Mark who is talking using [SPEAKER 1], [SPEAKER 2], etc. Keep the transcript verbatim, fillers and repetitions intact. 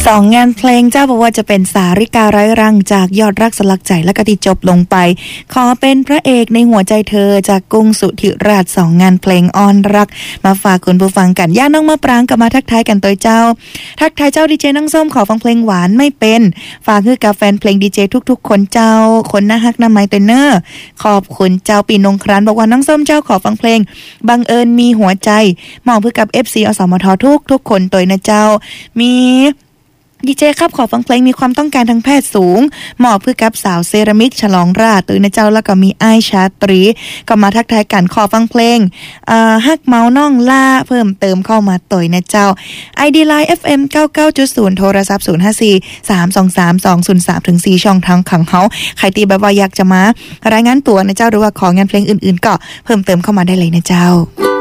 [SPEAKER 1] องงานเพลงเจ้าบอกว่าจะเป็นสาริกาไร้รังจากยอดรักสลักใจและก็ที่จบลงไปขอเป็นพระเอกในหัวใจเธอจากกุ้งสุธิราชสองงานเพลงอ่อนรักมาฝากคุณผู้ฟังกันย่าน้องมะปรางก็มาทักทายกันตัวเจ้าทักทายเจ้าดีเจน้องส้มขอฟังเพลงหวานไม่เป็นฝากคือกับแฟนเพลงดีเจทุกๆคนเจ้าคนน่าฮักน้ำไม้เตนเนอร์ขอบคุณเจ้าปีนงครานบอกว่าน้องส้มเจ้าขอฟังเพลงบังเอิญมีหัวใจมองเพื่อกับ เอฟ ซี อสมททุกทุกคนตัวนะเจ้ามีดีเจครับขอฟังเพลงมีความต้องการทางแพทย์สูงเหมาะเพื่อกับสาวเซรามิกฉลองราชตื่นนะเจ้าแล้วก็มีอ้ายชาตรีก็มาทักทายกันขอฟังเพลงเอ่อฮักเมาน้องล่าเพิ่มเติมเข้ามาต่อยนะเจ้า ไอ ดี Line เอฟ เอ็ม เก้าสิบเก้าจุดศูนย์ โทรศัพท์ศูนย์ ห้า สี่ สาม สอง สาม สอง ศูนย์ สาม ถึง สี่ช่องทางของเฮาใครที่แบบว่าอยากจะมารายงานตัวนะเจ้าหรือว่าของานเพลงอื่นๆก็เพิ่มเติมเข้ามาได้เลยนะเจ้า